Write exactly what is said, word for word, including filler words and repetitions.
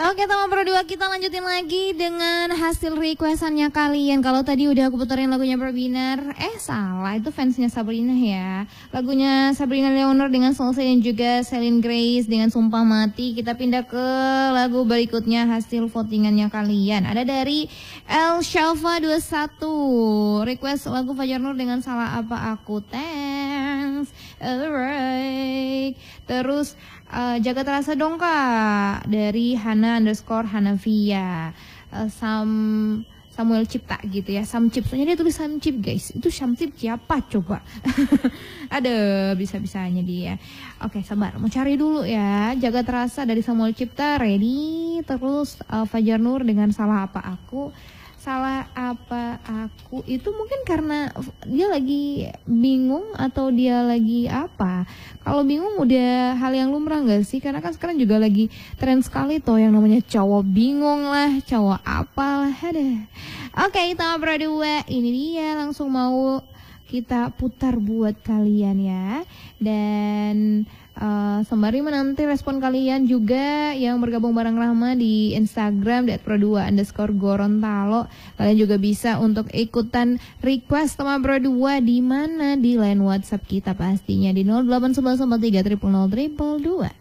Oke, teman berdua, kita lanjutin lagi dengan hasil requestannya kalian. Kalau tadi udah aku puterin lagunya Probinar, eh salah, itu fansnya Sabrina ya. Lagunya Sabrina Leonor dengan Selesai dan juga Celine Grace dengan Sumpah Mati. Kita pindah ke lagu berikutnya hasil votingannya kalian. Ada dari El Shafa dua puluh satu, request lagu Fajar Nur dengan Salah Apa Aku. Thanks. Alright. Terus uh, Jaga Terasa Dong Kak dari Hana underscore Hanavia. uh, Sam Samuel Cipta gitu ya. Sam Cip, soalnya dia tulis Sam Cip guys. Itu Sam Cip siapa coba? Ada bisa-bisanya dia. Oke, sabar, mau cari dulu ya. Jaga Terasa dari Samuel Cipta, ready. Terus uh, Fajar Nur dengan Salah Apa Aku. Salah apa aku itu mungkin karena dia lagi bingung atau dia lagi apa. Kalau bingung udah hal yang lumrah gak sih? Karena kan sekarang juga lagi tren sekali tuh yang namanya cowok bingung lah, cowok apalah. Ada. Oke, kita berdua ini dia langsung mau kita putar buat kalian ya. Dan uh, sembari menanti respon kalian juga yang bergabung bareng Rahma di Instagram di at pro dua underscore Gorontalo. Kalian juga bisa untuk ikutan request sama Pro dua di mana di line WhatsApp kita pastinya di nol delapan satu satu tiga nol nol nol dua.